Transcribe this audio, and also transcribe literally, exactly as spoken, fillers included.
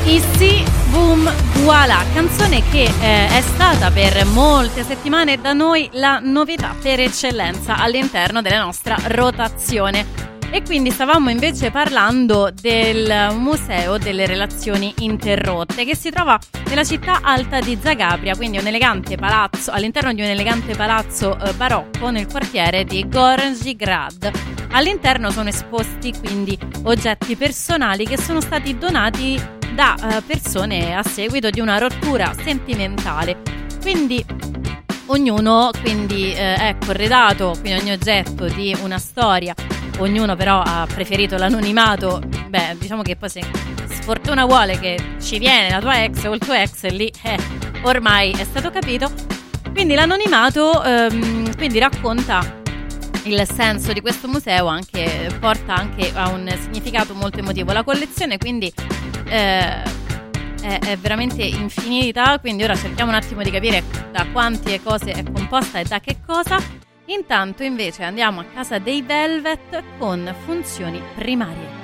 Ici, boom, voilà, canzone che eh, è stata per molte settimane da noi la novità per eccellenza all'interno della nostra rotazione. E quindi stavamo invece parlando del Museo delle Relazioni Interrotte, che si trova nella città alta di Zagabria, quindi un elegante palazzo, all'interno di un elegante palazzo eh, barocco nel quartiere di Gornji Grad. All'interno sono esposti quindi oggetti personali che sono stati donati da eh, persone a seguito di una rottura sentimentale. Quindi ognuno quindi eh, è corredato, quindi ogni oggetto di una storia. Ognuno però ha preferito l'anonimato. Beh, diciamo che poi se sfortuna vuole che ci viene la tua ex o il tuo ex, lì eh, ormai è stato capito. Quindi l'anonimato ehm, quindi racconta il senso di questo museo, anche porta anche a un significato molto emotivo. La collezione quindi eh, è, è veramente infinita, quindi ora cerchiamo un attimo di capire da quante cose è composta e da che cosa. Intanto invece andiamo a casa dei Velvet con Funzioni Primarie.